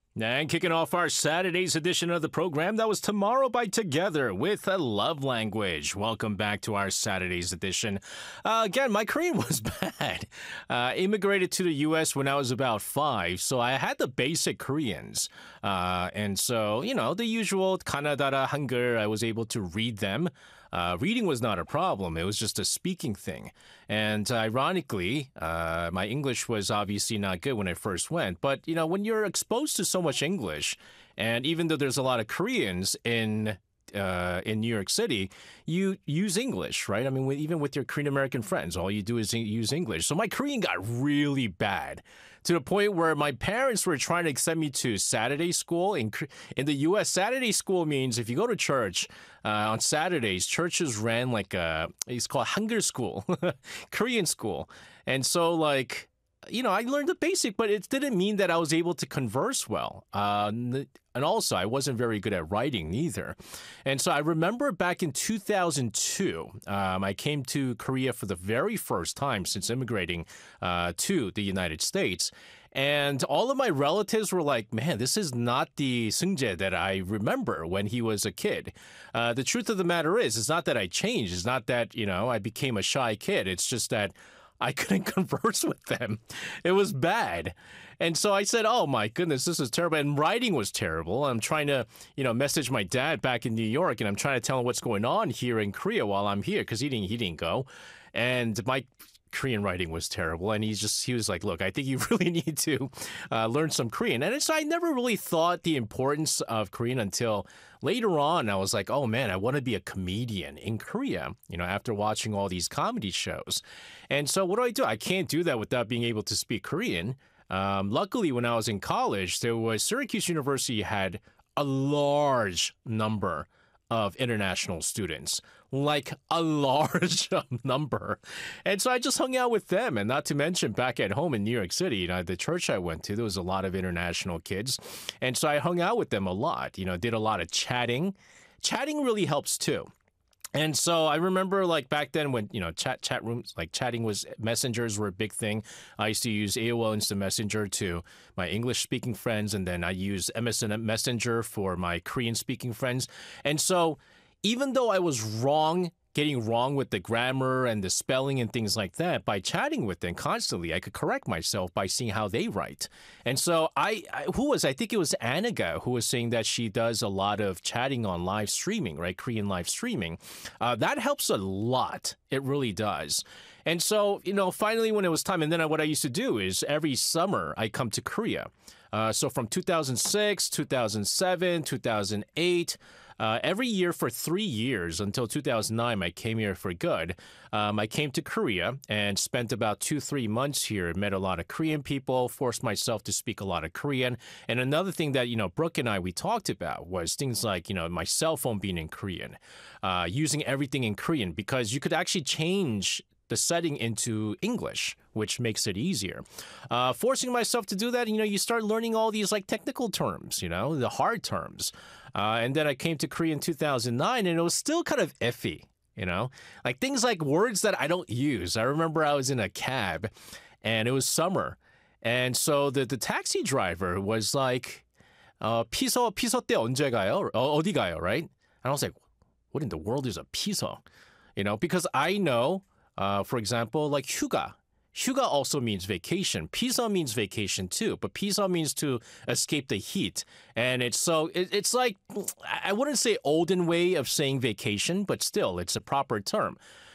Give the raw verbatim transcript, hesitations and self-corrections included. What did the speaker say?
And kicking off our Saturday's edition of the program, that was Tomorrow by Together with a Love Language. Welcome back to our Saturday's edition. Uh, again, my Korean was bad. Uh, immigrated to the U S when I was about five, so I had the basic Koreans. Uh, and so, you know, the usual Kanadara, Hangul, I was able to read them. Uh, reading was not a problem. It was just a speaking thing. And ironically, uh, my English was obviously not good when I first went. But, you know, when you're exposed to so much English, and even though there's a lot of Koreans in uh, in New York City, you use English, right? I mean, with, even with your Korean American friends, all you do is use English. So my Korean got really bad to the point where my parents were trying to send me to Saturday school. In, in the U S, Saturday school means if you go to church uh, on Saturdays, churches ran like a, it's called Hangul school, Korean school. And so like, you know, I learned the basic, but it didn't mean that I was able to converse well. Uh, and also, I wasn't very good at writing either. And so I remember back in two thousand two, um, I came to Korea for the very first time since immigrating uh, to the United States. And all of my relatives were like, man, this is not the Seungjae that I remember when he was a kid. Uh, the truth of the matter is, it's not that I changed. It's not that, you know, I became a shy kid. It's just that I couldn't converse with them. It was bad. And so I said, oh my goodness, this is terrible. And writing was terrible. I'm trying to, you know, message my dad back in New York, and I'm trying to tell him what's going on here in Korea while I'm here, because he didn't, he didn't go. And my Korean writing was terrible. And he's just, he was like, look, I think you really need to uh, learn some Korean. And so I never really thought the importance of Korean until later on. I was like, oh man, I want to be a comedian in Korea, you know, after watching all these comedy shows. And so what do I do? I can't do that without being able to speak Korean. Um, luckily, when I was in college, there was Syracuse University had a large number of international students, like a large number. And so I just hung out with them. And not to mention back at home in New York City, you know, the church I went to, there was a lot of international kids. And so I hung out with them a lot, you know, did a lot of chatting. Chatting really helps too. And so I remember like back then when, you know, chat chat rooms, like chatting was, messengers were a big thing. I used to use A O L Instant Messenger to my English speaking friends. And then I use M S N Messenger for my Korean speaking friends. And so even though I was wrong, getting wrong with the grammar and the spelling and things like that, by chatting with them constantly, I could correct myself by seeing how they write. And so I, I who was, I think it was Anaga who was saying that she does a lot of chatting on live streaming, right? Korean live streaming. Uh, that helps a lot. It really does. And so, you know, finally when it was time, and then what I used to do is every summer I come to Korea. Uh, so from two thousand six, two thousand seven, two thousand eight, Uh, every year for three years until two thousand nine, I came here for good. Um, I came to Korea and spent about two, three months here, met a lot of Korean people, forced myself to speak a lot of Korean. And another thing that, you know, Brooke and I, we talked about was things like, you know, my cell phone being in Korean, uh, using everything in Korean, because you could actually change the setting into English, which makes it easier. Uh, forcing myself to do that, you know, you start learning all these like technical terms, you know, the hard terms. Uh, and then I came to Korea in two thousand nine, and it was still kind of iffy, you know, like things like words that I don't use. I remember I was in a cab and it was summer. And so the, the taxi driver was like, uh, 피서, 피서 때 언제 가요? 어, 어디 가요, right? And I was like, what in the world is a 피서? You know, because I know, uh, for example, like 휴가. 휴가 also means vacation. 피서 means vacation too, but 피서 means to escape the heat. And it's so, it, it's like, I wouldn't say olden way of saying vacation, but still, it's a proper term.